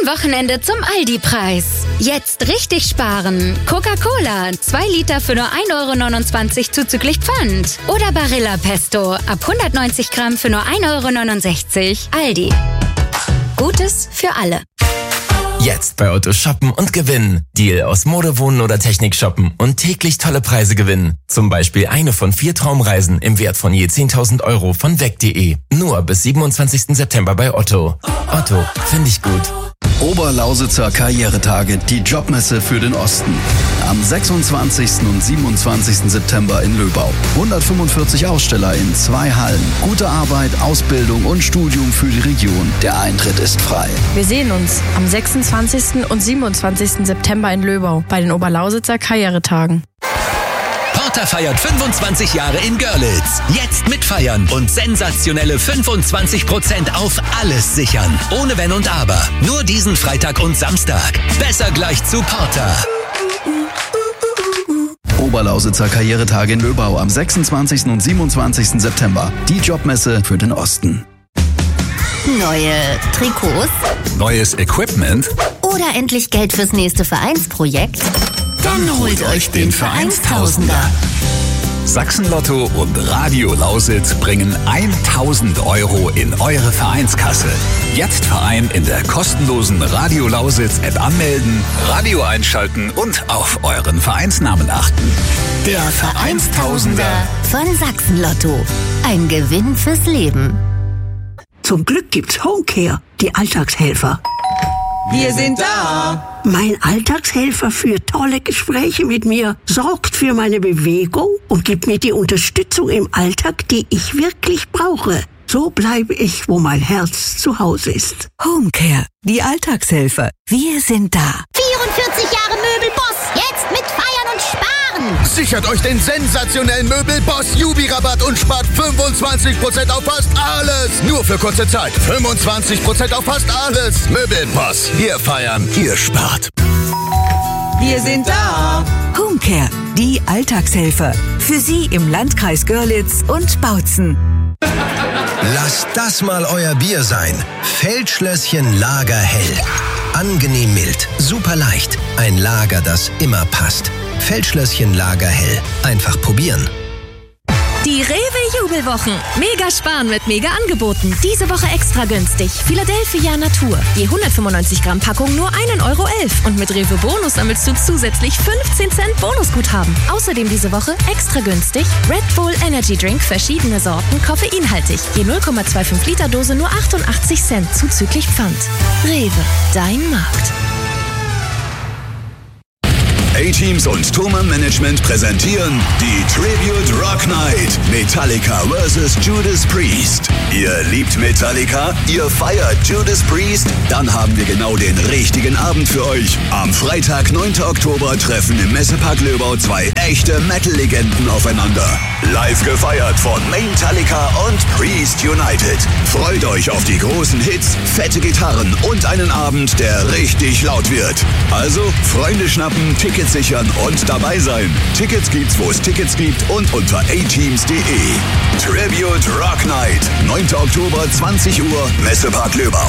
Am Wochenende zum Aldi-Preis. Jetzt richtig sparen. Coca-Cola, 2 Liter für nur 1,29 € zuzüglich Pfand. Oder Barilla Pesto, ab 190 Gramm für nur 1,69 €. Aldi. Gutes für alle. Jetzt bei Otto shoppen und gewinnen. Deal aus Mode, Wohnen oder Technik shoppen und täglich tolle Preise gewinnen. Zum Beispiel eine von 4 Traumreisen im Wert von je 10.000 € von weg.de. Nur bis 27. September bei Otto. Otto, finde ich gut. Oberlausitzer Karrieretage, die Jobmesse für den Osten. Am 26. und 27. September in Löbau. 145 Aussteller in 2 Hallen. Gute Arbeit, Ausbildung und Studium für die Region. Der Eintritt ist frei. Wir sehen uns am 26. und 27. September in Löbau bei den Oberlausitzer Karrieretagen. Porter feiert 25 Jahre in Görlitz. Jetzt mitfeiern und sensationelle 25% auf alles sichern. Ohne Wenn und Aber. Nur diesen Freitag und Samstag. Besser gleich zu Porter. Oberlausitzer Karrieretage in Löbau am 26. und 27. September. Die Jobmesse für den Osten. Neue Trikots? Neues Equipment? Oder endlich Geld fürs nächste Vereinsprojekt? Dann holt euch den Vereinstausender. Sachsen-Lotto und Radio Lausitz bringen 1.000 € in eure Vereinskasse. Jetzt Verein in der kostenlosen Radio Lausitz-App anmelden, Radio einschalten und auf euren Vereinsnamen achten. Der Vereinstausender von Sachsen-Lotto. Ein Gewinn fürs Leben. Zum Glück gibt's Homecare, die Alltagshelfer. Wir sind da! Mein Alltagshelfer führt tolle Gespräche mit mir, sorgt für meine Bewegung und gibt mir die Unterstützung im Alltag, die ich wirklich brauche. So bleibe ich, wo mein Herz zu Hause ist. Homecare, die Alltagshelfer. Wir sind da. 44 Jahre Möbelboss, jetzt mit Feiern und Sparen. Sichert euch den sensationellen Möbelboss-Jubi-Rabatt und spart 25% auf fast alles. Nur für kurze Zeit. 25% auf fast alles. Möbelboss. Wir feiern, ihr spart. Wir sind da. Homecare, die Alltagshelfer. Für Sie im Landkreis Görlitz und Bautzen. Lasst das mal euer Bier sein. Feldschlösschen Lager Hell. Angenehm mild, super leicht. Ein Lager, das immer passt. Feldschlösschen Lager Hell. Einfach probieren. Die Rewe-Jubelwochen. Mega sparen mit Mega-Angeboten. Diese Woche extra günstig. Philadelphia Natur. Je 195 Gramm Packung nur 1,11 € Und mit Rewe Bonus sammelst du zusätzlich 15 Cent Bonusguthaben. Außerdem diese Woche extra günstig Red Bull Energy Drink, verschiedene Sorten, koffeinhaltig. Je 0,25 Liter Dose nur 88 Cent zuzüglich Pfand. Rewe, dein Markt. A-Teams und Thomann Management präsentieren die Tribute Rock Night. Metallica vs. Judas Priest. Ihr liebt Metallica? Ihr feiert Judas Priest? Dann haben wir genau den richtigen Abend für euch. Am Freitag, 9. Oktober, treffen im Messepark Löbau 2 echte Metal-Legenden aufeinander. Live gefeiert von Metallica und Priest United. Freut euch auf die großen Hits, fette Gitarren und einen Abend, der richtig laut wird. Also, Freunde schnappen, Tickets sichern und dabei sein. Tickets gibt's, wo es Tickets gibt und unter ateams.de. Tribute Rock Night. 9. Oktober, 20 Uhr, Messepark Löbau.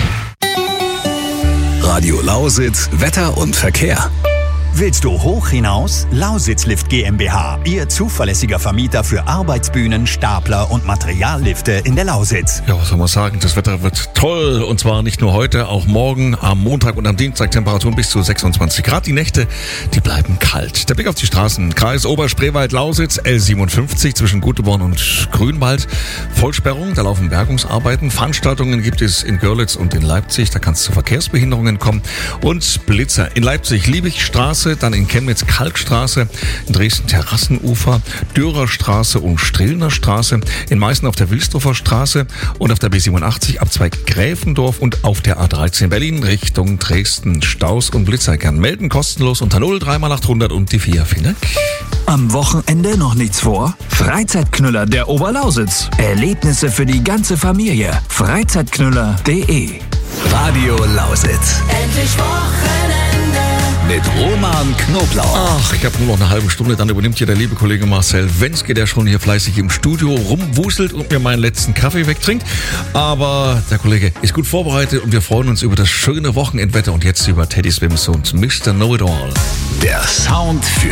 Radio Lausitz, Wetter und Verkehr. Willst du hoch hinaus? Lausitzlift GmbH, Ihr zuverlässiger Vermieter für Arbeitsbühnen, Stapler und Materiallifte in der Lausitz. Ja, was soll man sagen? Das Wetter wird toll. Und zwar nicht nur heute, auch morgen, am Montag und am Dienstag Temperaturen bis zu 26 Grad. Die Nächte, die bleiben kalt. Der Blick auf die Straßen. Kreis Oberspreewald-Lausitz, L57 zwischen Guteborn und Grünwald. Vollsperrung, da laufen Bergungsarbeiten. Veranstaltungen gibt es in Görlitz und in Leipzig. Da kann es zu Verkehrsbehinderungen kommen. Und Blitzer in Leipzig, Liebigstraße, dann in Chemnitz Kalkstraße, in Dresden Terrassenufer, Dürerstraße und Strillner Straße, in Meißen auf der Wilsdorfer Straße und auf der B87 Abzweig Gräfendorf und auf der A13 Berlin Richtung Dresden. Staus und Blitzer gern melden, kostenlos unter 0 3x800 und die 4. Vielen Dank. Am Wochenende noch nichts vor? Freizeitknüller der Oberlausitz. Erlebnisse für die ganze Familie. Freizeitknüller.de. Radio Lausitz. Endlich Wochenende. mit Roman Knoblauch. Ach, ich habe nur noch eine halbe Stunde, dann übernimmt hier der liebe Kollege Marcel Wenske, der schon hier fleißig im Studio rumwuselt und mir meinen letzten Kaffee wegtrinkt. Aber der Kollege ist gut vorbereitet und wir freuen uns über das schöne Wochenendwetter und jetzt über Teddy Swims und Mr. Know-It-All. Der Sound für